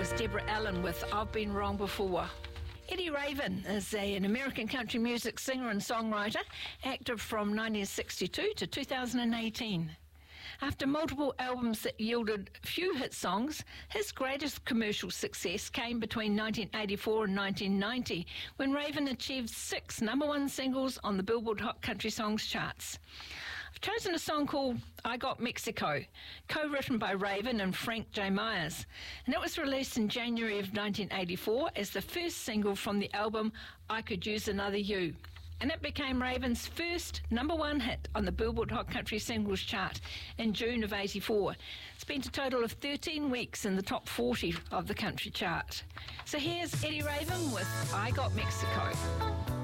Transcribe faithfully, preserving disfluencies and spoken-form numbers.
was Deborah Allen with I've Been Wrong Before. Eddie Raven is a, an American country music singer and songwriter, active from nineteen sixty-two to two thousand eighteen. After multiple albums that yielded few hit songs, his greatest commercial success came between nineteen eighty-four and nineteen ninety, when Raven achieved six number one singles on the Billboard Hot Country Songs charts. I've chosen a song called I Got Mexico, co-written by Raven and Frank J. Myers, and it was released in January of nineteen eighty-four as the first single from the album I Could Use Another You. And it became Raven's first number one hit on the Billboard Hot Country Singles chart in June of eighty-four. Spent a total of thirteen weeks in the top forty of the country chart. So here's Eddie Raven with I Got Mexico.